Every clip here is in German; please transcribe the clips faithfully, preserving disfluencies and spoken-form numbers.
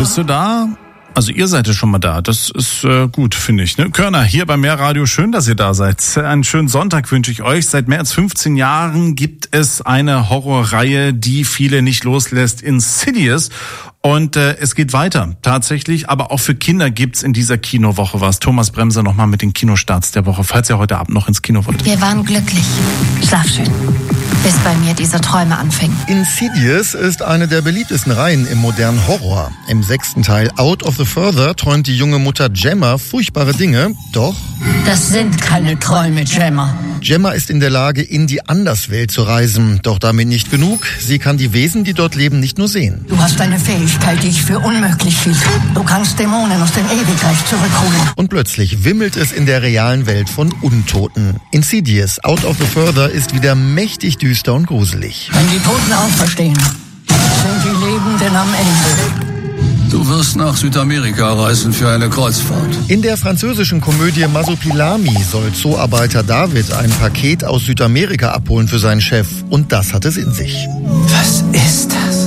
Bist du da? Also ihr seid ja schon mal da, das ist äh, gut, finde ich. Ne? Körner, hier beim Mehrradio, schön, dass ihr da seid. Einen schönen Sonntag wünsche ich euch. Seit mehr als fünfzehn Jahren gibt es eine Horrorreihe, die viele nicht loslässt, Insidious. Und äh, es geht weiter, tatsächlich. Aber auch für Kinder gibt's in dieser Kinowoche was. Thomas Bremser nochmal mit den Kinostarts der Woche, falls ihr heute Abend noch ins Kino wollt. Wir waren glücklich. Schlaf schön. Bis bei mir diese Träume anfingen. Insidious ist eine der beliebtesten Reihen im modernen Horror. Im sechsten Teil Out of the Further träumt die junge Mutter Gemma furchtbare Dinge, doch... Das sind keine Träume, Gemma. Gemma ist in der Lage, in die Anderswelt zu reisen. Doch damit nicht genug. Sie kann die Wesen, die dort leben, nicht nur sehen. Du hast eine Fähigkeit, die ich für unmöglich hielt. Du kannst Dämonen aus dem Ewigreich zurückholen. Und plötzlich wimmelt es in der realen Welt von Untoten. Insidious, Out of the Further ist wieder mächtig düster und gruselig. Wenn die Toten auferstehen, sind die Lebenden am Ende. Du wirst nach Südamerika reisen für eine Kreuzfahrt. In der französischen Komödie Masopilami soll Zooarbeiter David ein Paket aus Südamerika abholen für seinen Chef. Und das hat es in sich. Was ist das?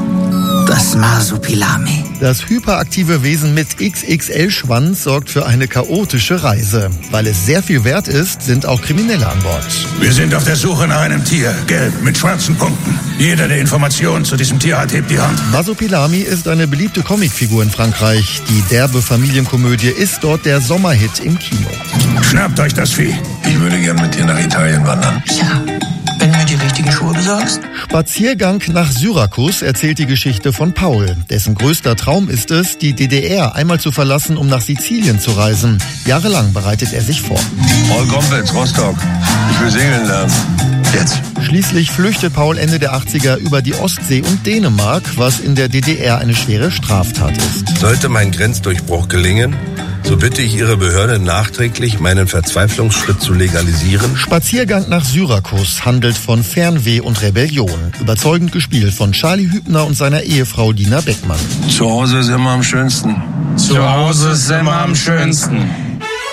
Das Masopilami. Das hyperaktive Wesen mit X X L-Schwanz sorgt für eine chaotische Reise. Weil es sehr viel wert ist, sind auch Kriminelle an Bord. Wir sind auf der Suche nach einem Tier, gelb, mit schwarzen Punkten. Jeder, der Informationen zu diesem Tier hat, hebt die Hand. Masopilami ist eine beliebte Comicfigur in Frankreich. Die derbe Familienkomödie ist dort der Sommerhit im Kino. Schnappt euch das Vieh. Ich würde gern mit dir nach Italien wandern. Ja, wenn du mir die richtigen Schuhe besorgst. Spaziergang nach Syrakus erzählt die Geschichte von Paul. Dessen größter Traum ist es, die D D R einmal zu verlassen, um nach Sizilien zu reisen. Jahrelang bereitet er sich vor. Paul Gompitz, Rostock. Ich will segeln lernen. Jetzt. Schließlich flüchtet Paul Ende der achtziger über die Ostsee und Dänemark, was in der D D R eine schwere Straftat ist. Sollte mein Grenzdurchbruch gelingen, so bitte ich Ihre Behörde nachträglich, meinen Verzweiflungsschritt zu legalisieren. Spaziergang nach Syrakus handelt von Fernweh und Rebellion. Überzeugend gespielt von Charlie Hübner und seiner Ehefrau Dina Beckmann. Zu Hause ist immer am schönsten. Zu Hause ist immer am schönsten.